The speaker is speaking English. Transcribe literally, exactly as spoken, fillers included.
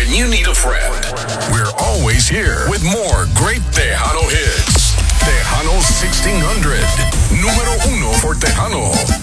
when you need a friend. We're always here with more great Tejano hits. Tejano sixteen hundred. Número uno for Tejano.